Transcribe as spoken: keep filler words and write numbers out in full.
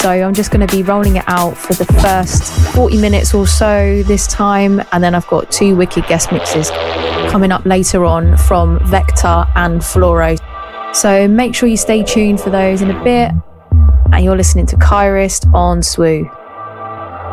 So I'm just going to be rolling it out for the first forty minutes or so this time. And then I've got two wicked guest mixes coming up later on from Vector and Floro. So make sure you stay tuned for those in a bit. And you're listening to Kyrist on S W O O.